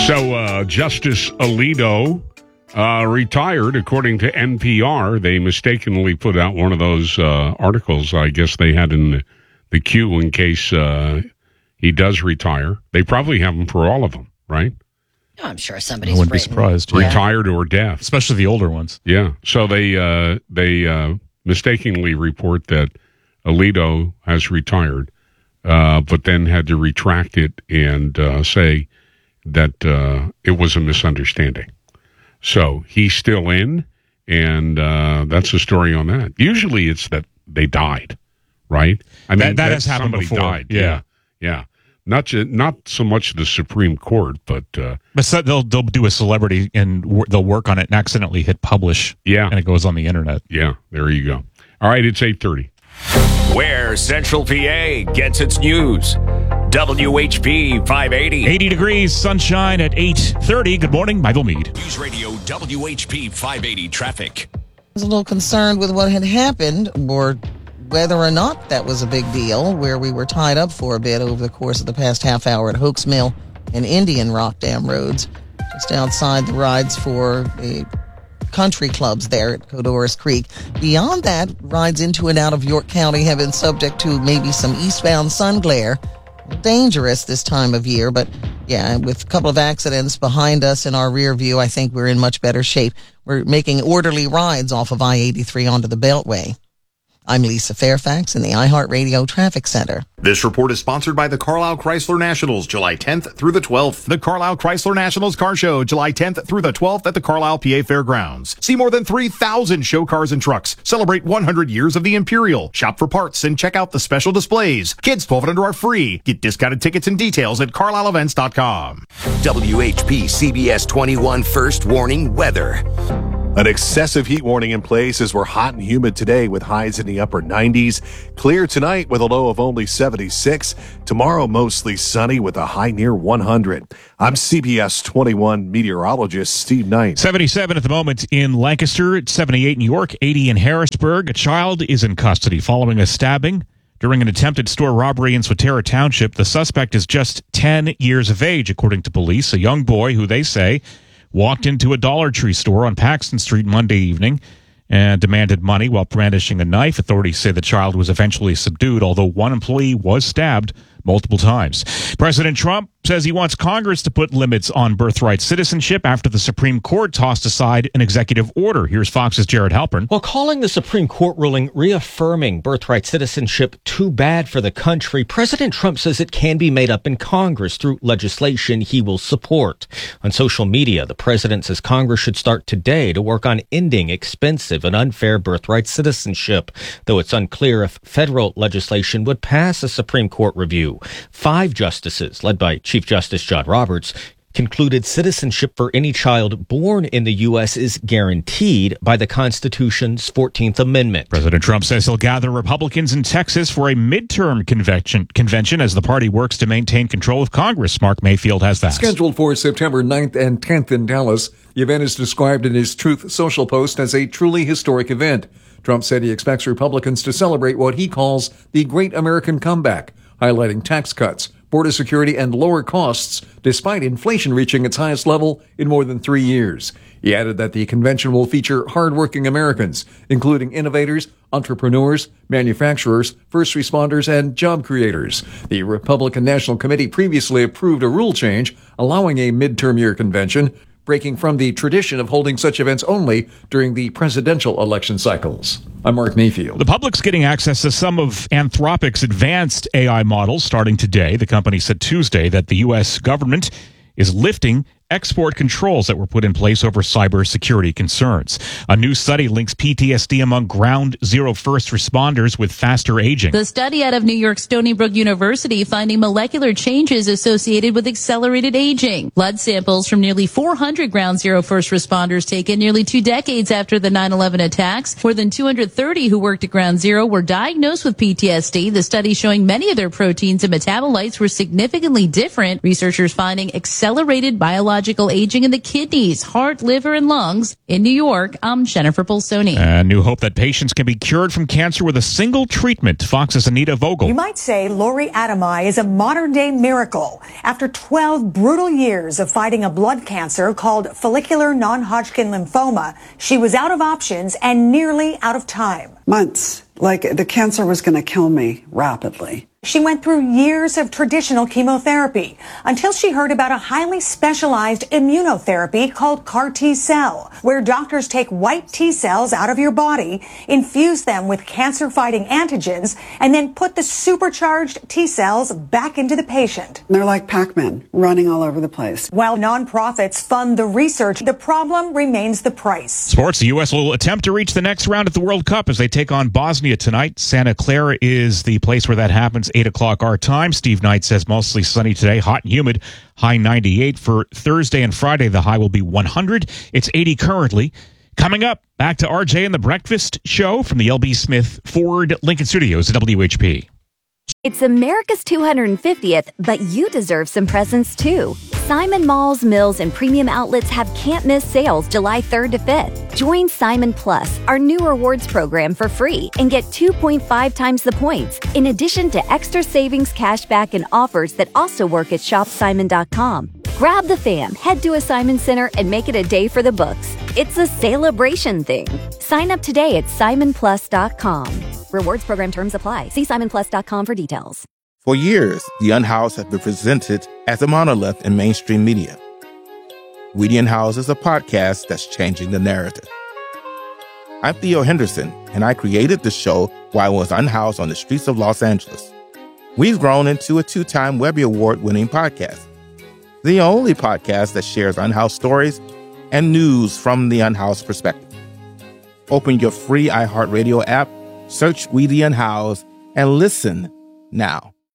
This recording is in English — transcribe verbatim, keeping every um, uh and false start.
So uh, Justice Alito uh, retired, according to N P R. They mistakenly put out one of those uh, articles I guess they had in the, the queue in case uh, he does retire. They probably have him for all of them, right? Oh, I'm sure somebody's I wouldn't written. be surprised. Yeah. Retired or deaf. Especially the older ones. Yeah. So they, uh, they uh, mistakenly report that Alito has retired, uh, but then had to retract it and uh, say that uh, it was a misunderstanding. So he's still in, and uh, that's the story on that. Usually it's that they died, right? I mean, that, that has happened somebody before. died. Yeah. yeah. Yeah. Not ju- not so much the Supreme Court, but... Uh, but so they'll, they'll do a celebrity, and w- they'll work on it and accidentally hit publish. Yeah. And it goes on the internet. Yeah, there you go. All right, it's eight thirty. Where Central P A gets its news. W H P five eighty. eighty degrees, sunshine at eight thirty. Good morning, Michael Meade. News Radio W H P five eighty traffic. I was a little concerned with what had happened, or whether or not that was a big deal, where we were tied up for a bit over the course of the past half hour at Hoax Mill and Indian Rock Dam Roads, just outside the rides for the country clubs there at Codorus Creek. Beyond that, rides into and out of York County have been subject to maybe some eastbound sun glare. Dangerous this time of year, but yeah, with a couple of accidents behind us in our rear view, I think we're in much better shape. We're making orderly rides off of I eighty-three onto the Beltway. I'm Lisa Fairfax in the iHeartRadio Traffic Center. This report is sponsored by the Carlisle Chrysler Nationals, July tenth through the twelfth. The Carlisle Chrysler Nationals Car Show, July tenth through the twelfth at the Carlisle P A Fairgrounds. See more than three thousand show cars and trucks. Celebrate one hundred years of the Imperial. Shop for parts and check out the special displays. Kids twelve and under are free. Get discounted tickets and details at carlisle events dot com. W H P C B S twenty-one First Warning Weather. An excessive heat warning in place as we're hot and humid today with highs in the upper nineties. Clear tonight with a low of only seventy-six. Tomorrow mostly sunny with a high near one hundred. I'm C B S twenty-one meteorologist Steve Knight. seventy-seven at the moment in Lancaster, seventy-eight in York, eighty in Harrisburg. A child is in custody following a stabbing during an attempted store robbery in Swatara Township. The suspect is just ten years of age, according to police. A young boy who they say walked into a Dollar Tree store on Paxton Street Monday evening and demanded money while brandishing a knife. Authorities say the child was eventually subdued, although one employee was stabbed multiple times. President Trump says he wants Congress to put limits on birthright citizenship after the Supreme Court tossed aside an executive order. Here's Fox's Jared Halpern. While calling the Supreme Court ruling reaffirming birthright citizenship too bad for the country, President Trump says it can be made up in Congress through legislation he will support. On social media, the president says Congress should start today to work on ending expensive and unfair birthright citizenship, though it's unclear if federal legislation would pass a Supreme Court review. Five justices, led by Chief Justice John Roberts, concluded citizenship for any child born in the U S is guaranteed by the Constitution's fourteenth Amendment. President Trump says he'll gather Republicans in Texas for a midterm convention, convention as the party works to maintain control of Congress. Mark Mayfield has that. Scheduled for September ninth and tenth in Dallas, the event is described in his Truth Social post as a truly historic event. Trump said he expects Republicans to celebrate what he calls the Great American Comeback, highlighting tax cuts, border security, and lower costs, despite inflation reaching its highest level in more than three years. He added that the convention will feature hardworking Americans, including innovators, entrepreneurs, manufacturers, first responders, and job creators. The Republican National Committee previously approved a rule change allowing a midterm year convention, breaking from the tradition of holding such events only during the presidential election cycles. I'm Mark Mayfield. The public's getting access to some of Anthropic's advanced A I models starting today. The company said Tuesday that the U S government is lifting export controls that were put in place over cybersecurity concerns. A new study links P T S D among ground zero first responders with faster aging. The study out of New York Stony Brook University finding molecular changes associated with accelerated aging. Blood samples from nearly four hundred ground zero first responders taken nearly two decades after the nine eleven attacks. More than two hundred thirty who worked at Ground Zero were diagnosed with P T S D. The study showing many of their proteins and metabolites were significantly different. Researchers finding accelerated biological biological aging in the kidneys, heart, liver, and lungs. In New York, I'm Jennifer Bolsoni. And new hope that patients can be cured from cancer with a single treatment. Fox's Anita Vogel. You might say Lori Adami is a modern-day miracle. After twelve brutal years of fighting a blood cancer called follicular non-Hodgkin lymphoma, she was out of options and nearly out of time. Months. Like the cancer was going to kill me rapidly. She went through years of traditional chemotherapy until she heard about a highly specialized immunotherapy called CAR T-cell, where doctors take white T cells out of your body, infuse them with cancer-fighting antigens, and then put the supercharged T cells back into the patient. They're like Pac-Man, running all over the place. While nonprofits fund the research, the problem remains the price. Sports, the U S will attempt to reach the next round at the World Cup as they take on Bosnia tonight. Santa Clara is the place where that happens, eight o'clock our time. Steve Knight says mostly sunny today, hot and humid, high ninety-eight. For Thursday and Friday, the high will be one hundred. It's eighty currently. Coming up, back to R J and the Breakfast Show from the L B Smith Ford Lincoln Studios at W H P. It's America's two hundred fiftieth, but you deserve some presents too. Simon Malls, Mills, and Premium Outlets have can't-miss sales July third to fifth. Join Simon Plus, our new rewards program, for free and get two point five times the points, in addition to extra savings, cashback, and offers that also work at shop simon dot com. Grab the fam, head to a Simon Center, and make it a day for the books. It's a celebration thing. Sign up today at simon plus dot com. Rewards program terms apply. See simon plus dot com for details. For years, The Unhoused has been presented as a monolith in mainstream media. We the Unhoused is a podcast that's changing the narrative. I'm Theo Henderson, and I created the show while I was unhoused on the streets of Los Angeles. We've grown into a two-time Webby Award-winning podcast, the only podcast that shares unhoused stories and news from the unhoused perspective. Open your free iHeartRadio app, search We the Unhoused, and listen now.